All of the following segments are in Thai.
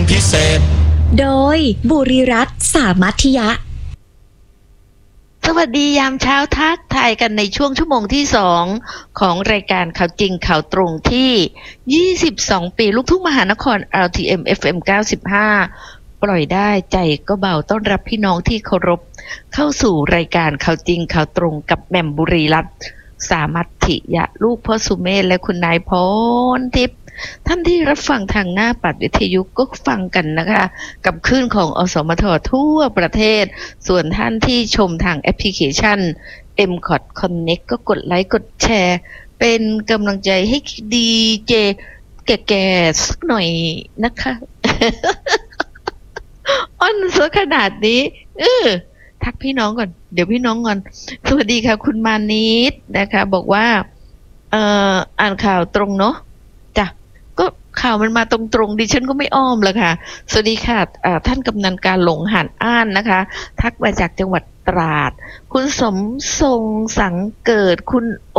พิเศษโดยบุรีรัตน์สามัคยะสวัสดียามเช้าทักทายกันในช่วงชั่วโมงที่2ของรายการข่าวจริงข่าวตรงที่22ปีลูกทุ่งมหานคร RTM FM 95ปล่อยได้ใจก็เบาต้อนรับพี่น้องที่เคารพเข้าสู่รายการข่าวจริงข่าวตรงกับแหม่มบุรีรัตน์สามัคยะลูกพ่อสุเมธและคุณนายพรทิพย์ท่านที่รับฟังทางหน้าปัดวิทยุก็ฟังกันนะคะกับคลื่นของอสมททั่วประเทศส่วนท่านที่ชมทางแอปพลิเคชัน MCOT Connect ก็กดไลค์กดแชร์เป็นกำลังใจให้ดีเจแก่ๆสักหน่อยนะคะ อ้อนซะขนาดนี้ทักพี่น้องก่อนเดี๋ยวพี่น้องก่อนสวัสดีค่ะคุณมานิดนะคะบอกว่าอ่านข่าวตรงเนาะจ้ะก็ข่าวมันมาตรงๆดิฉันก็ไม่อ้อมเลยค่ะสวัสดีค่ะท่านกำนันการหลงหานอ้านนะคะทักมาจากจังหวัดตราดคุณสมทรงสังเกิดคุณโอ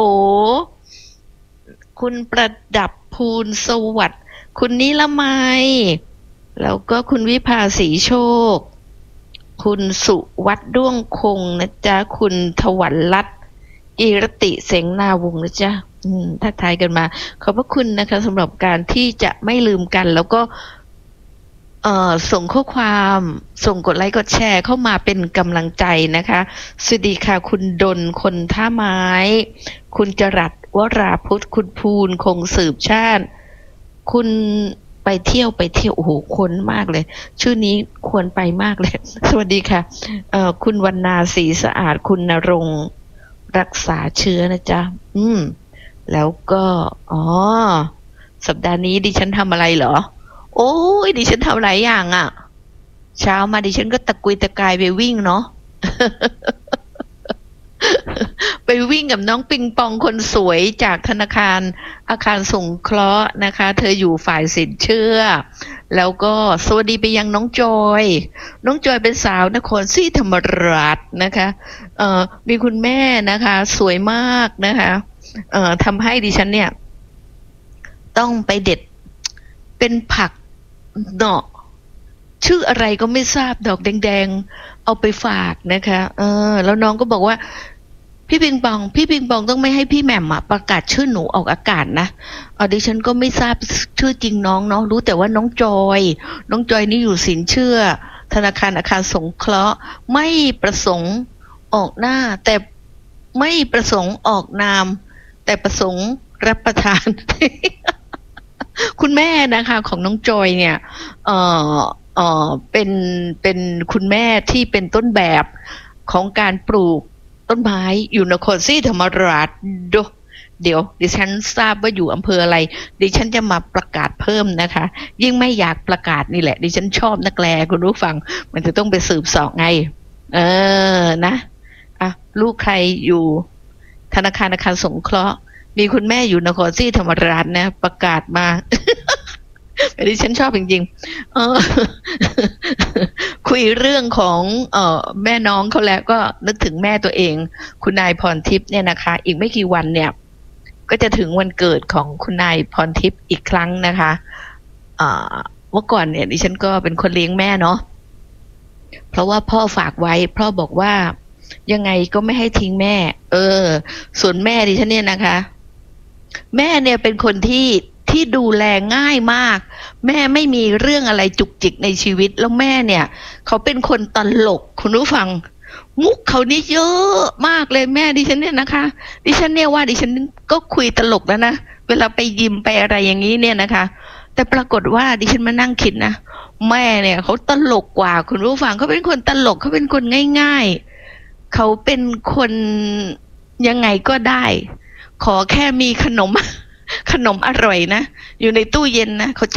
คุณประดับภูลสวัสดิ์คุณนิลไมยแล้วก็คุณวิภาศรีโชคคุณสุวัฒน์ด้วงคงนะจ๊ะคุณถวันรัตน์กิรติเสงนาวงศ์นะจ๊ะทักทายกันมาขอบพระคุณนะคะสำหรับการที่จะไม่ลืมกันแล้วก็ส่งข้อความส่งกดไลค์กดแชร์เข้ามาเป็นกำลังใจนะคะสวัสดีค่ะคุณดนคนท่าไม้คุณจรัสวราพุทธคุณภูลคงสืบชาติคุณไปเที่ยวโอ้โหคนมากเลยชื่อนี้ควรไปมากเลยสวัสดีค่ะคุณวรรณาศรีสะอาดคุณณรงค์รักษาเชื้อนะจ๊ะแล้วก็สัปดาห์นี้ดิฉันทำอะไรเหรอโอ้ยดิฉันทำหลายอย่างอ่ะเช้ามาดิฉันก็ตะกุยตะกายไปวิ่งเนาะ ไปวิ่งกับน้องปิงปองคนสวยจากธนาคารอาคารสงเคราะห์นะคะเธออยู่ฝ่ายสินเชื่อแล้วก็สวัสดีไปยังน้องจอยเป็นสาวนครศรีธรรมราชนะคะมีคุณแม่นะคะสวยมากนะคะทำให้ดิฉันเนี่ยต้องไปเด็ดเป็นผักเนาะชื่ออะไรก็ไม่ทราบดอกแดงๆเอาไปฝากนะคะแล้วน้องก็บอกว่าพี่ปิงปองต้องไม่ให้พี่แหม่มประกาศชื่อหนูออกอากาศนะดิฉันก็ไม่ทราบชื่อจริงน้องเนาะรู้แต่ว่าน้องจอยนี่อยู่สินเชื่อธนาคารอาคารสงเคราะห์ไม่ประสงค์ออกหน้าแต่ไม่ประสงค์ออกนามแต่ประสงค์รับประทาน คุณแม่นะคะของน้องจอยเนี่ยเป็นคุณแม่ที่เป็นต้นแบบของการปลูกต้นไม้อยู่นครศรีธรรมราชเดี๋ยวดิฉันทราบว่าอยู่อำเภออะไรดิฉันจะมาประกาศเพิ่มนะคะยิ่งไม่อยากประกาศนี่แหละดิฉันชอบนักแลคุณผู้ฟังมันจะต้องไปสืบเสาะไงนะลูกใครอยู่ธนาคารอาคารสงเคราะห์มีคุณแม่อยู่นครศรีธรรมราชนะประกาศมา ดิฉันชอบจริงๆ คุยเรื่องของแม่น้องเขาแล้วก็นึกถึงแม่ตัวเองคุณนายพรทิพย์เนี่ยนะคะอีกไม่กี่วันเนี่ยก็จะถึงวันเกิดของคุณนายพรทิพย์อีกครั้งนะคะเมื่อก่อนเนี่ยดิฉันก็เป็นคนเลี้ยงแม่เนาะเพราะว่าพ่อฝากไว้พ่อบอกว่ายังไงก็ไม่ให้ทิ้งแม่ส่วนแม่ดิฉันเนี่ยนะคะแม่เนี่ยเป็นคนที่ดูแลง่ายมากแม่ไม่มีเรื่องอะไรจุกจิกในชีวิตแล้วแม่เนี่ยเขาเป็นคนตลกคุณผู้ฟังมุกเขานี่เยอะมากเลยแม่ดิฉันเนี่ยนะคะดิฉันเนี่ยว่าดิฉันก็คุยตลกแล้วนะเวลาไปยิมไปอะไรอย่างนี้เนี่ยนะคะแต่ปรากฏว่าดิฉันมานั่งคิดนะแม่เนี่ยเขาตลกกว่าคุณผู้ฟังเขาเป็นคนตลกเขาเป็นคนง่ายๆเขาเป็นคนยังไงก็ได้ขอแค่มีขนมอร่อยนะอยู่ในตู้เย็นนะเขาจะ